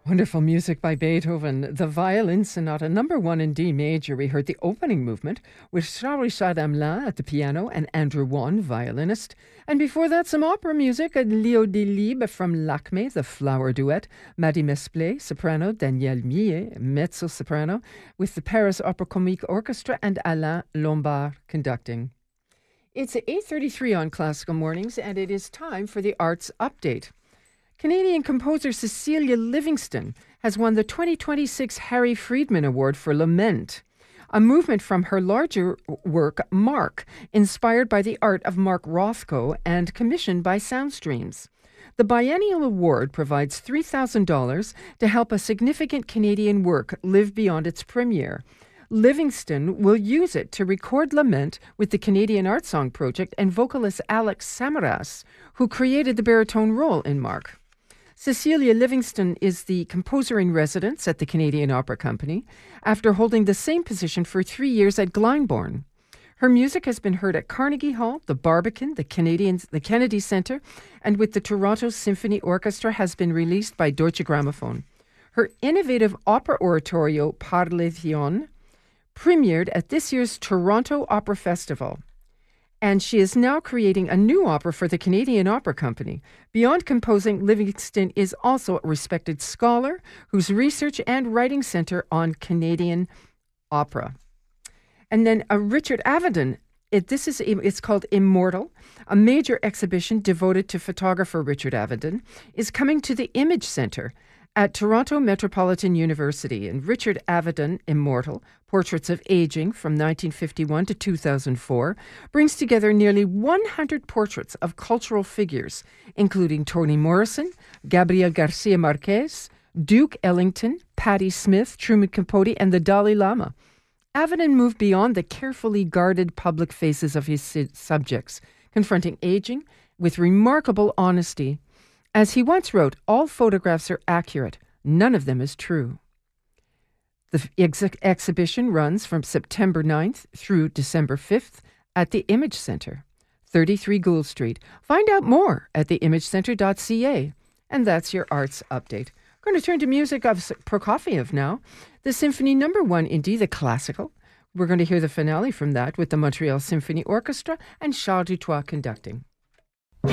Wonderful music by Beethoven. The Violin Sonata #1 in D major. We heard the opening movement with Charles Richard Hamelin at the piano and Andrew Wan, violinist. And before that, some opera music. Léo Delibes from L'Acme, the Flower Duet. Maddy Mesplé, soprano. Danielle Millet, mezzo-soprano, with the Paris Opera Comique Orchestra and Alain Lombard conducting. It's 8:33 on Classical Mornings, and it is time for the Arts Update. Canadian composer Cecilia Livingston has won the 2026 Harry Friedman Award for Lament, a movement from her larger work, Mark, inspired by the art of Mark Rothko and commissioned by Soundstreams. The biennial award provides $3,000 to help a significant Canadian work live beyond its premiere. Livingston will use it to record Lament with the Canadian Art Song Project and vocalist Alex Samaras, who created the baritone role in Mark. Cecilia Livingston is the composer-in-residence at the Canadian Opera Company after holding the same position for 3 years at Glyndebourne. Her music has been heard at Carnegie Hall, the Barbican, the Kennedy Centre, and with the Toronto Symphony Orchestra has been released by Deutsche Grammophon. Her innovative opera oratorio, Parlezion, premiered at this year's Toronto Opera Festival. And she is now creating a new opera for the Canadian Opera Company. Beyond composing, Livingston is also a respected scholar whose research and writing center on Canadian opera. And then Richard Avedon, it's called Immortal, a major exhibition devoted to photographer Richard Avedon, is coming to the Image Centre at Toronto Metropolitan University. And Richard Avedon, Immortal, Portraits of Aging from 1951 to 2004, brings together nearly 100 portraits of cultural figures, including Toni Morrison, Gabriel Garcia Marquez, Duke Ellington, Patti Smith, Truman Capote, and the Dalai Lama. Avedon moved beyond the carefully guarded public faces of his subjects, confronting aging with remarkable honesty. As he once wrote, all photographs are accurate. None of them is true. The exhibition runs from September 9th through December 5th at the Image Centre, 33 Gould Street. Find out more at theimagecentre.ca. And that's your arts update. I'm going to turn to music of Prokofiev now. The Symphony #1 in D, the classical. We're going to hear the finale from that with the Montreal Symphony Orchestra and Charles Dutoit conducting.